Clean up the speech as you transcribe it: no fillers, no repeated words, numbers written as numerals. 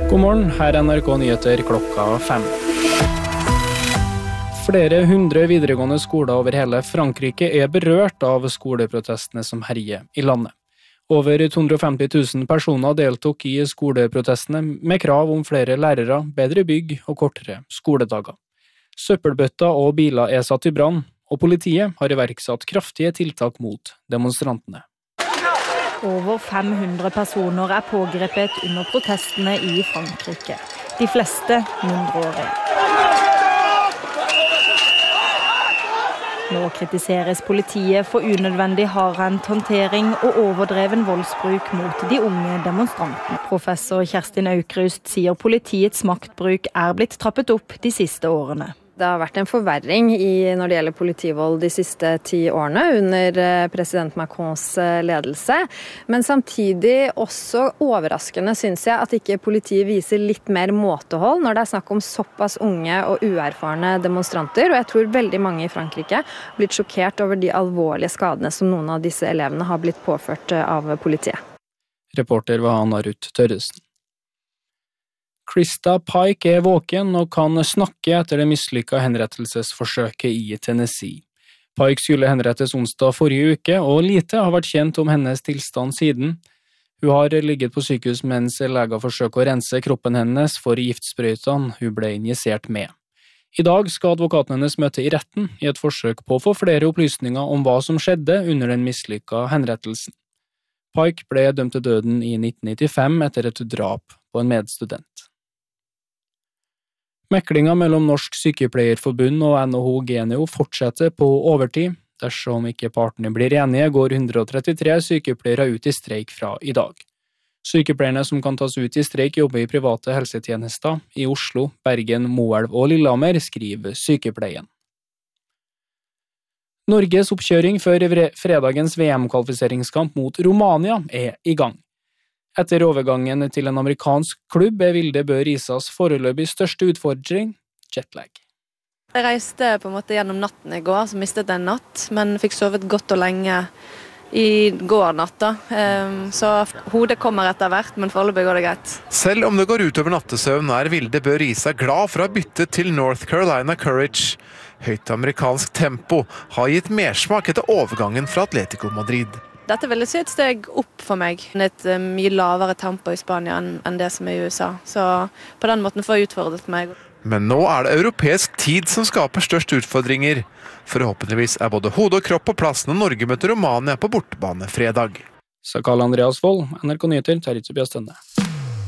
God morgen, her er NRK Nyheter klokka 5. Flere hundre videregående skoler over hele Frankrike er berørt av skoleprotestene som herjer i landet. Over 250 000 personer deltok i skoleprotestene med krav om flere lærere, bedre bygg og kortere skoledager. Søppelbøtter og biler er satt i brann, og politiet har iverksatt kraftige tiltak mot demonstrantene. Over 500 personer er pågrepet under protestene i Frankrike. De fleste mindreårige. Nå kritiseres politiet for unødvendig hardhendt håndtering og overdreven voldsbruk mot de unge demonstrantene. Professor Kerstin Aukrust sier politiets maktbruk er blitt trappet opp de siste årene. Det har vært en forverring når det gjelder politivold de siste 10 årene under president Macrons ledelse. Men samtidig også overraskende synes jeg at ikke politiet viser litt mer måtehold når det er snakk om såpass unge og uerfarne demonstranter. Og jeg tror veldig mange i Frankrike har blitt sjokkert over de alvorlige skadene som noen av disse elevene har blitt påført av politiet. Reporter var Anna Ruth Tørresen. Krista Pike er våken og kan snakke etter det mislykka henrettelsesforsøket i Tennessee. Pike skulle henrettes onsdag forrige uke, og lite har vært kjent om hennes tilstand siden. Hun har ligget på sykehus mens leger forsøker å rense kroppen hennes for giftsprøytene hun ble injisert med. I dag skal advokaten hennes møte i retten i et forsøk på å få flere opplysninger om hva som skjedde under den mislykka henrettelsen. Pike ble dømt til døden i 1995 etter et drap på en medstudent. Meklinga mellom Norsk Sykepleierforbund og NHO Genio fortsetter på overtid. Dersom ikke partene blir enige, går 133 sykepleiere ut i streik fra i dag. Sykepleierne som kan tas ut i streik jobber i private helsetjenester i Oslo, Bergen, Moelv og Lillehammer, skriver Sykepleien. Norges oppkjøring før fredagens VM-kvalifiseringskamp mot Romania er i gang. Etter overgangen til en amerikansk klubb er Vilde Bø Risas foreløpig største utfordring jetlag. Jeg reiste på en måte gjennom natten i går, så mistet jeg en natt, men fikk sovet godt og lenge i går natta. Så hodet kommer etter hvert, men foreløpig går det greit. Selv om det går utover nattesøvn, er Vilde Bø Risa glad for å ha byttet til North Carolina Courage. Høyt amerikansk tempo har gitt mersmak etter overgangen fra Atletico Madrid. Dette vil si et steg opp for meg. Et mye lavere tempo i Spania enn det som er i USA. Så på den måten får jeg utfordret meg. Men nå er det europeisk tid som skaper størst utfordringer. Forhåpentligvis er både hode og kropp på plass når Norge møter Romania på bortebane fredag. Sa Karl Andreas Vold, NRK Nyheter, Territse Bjøstønne.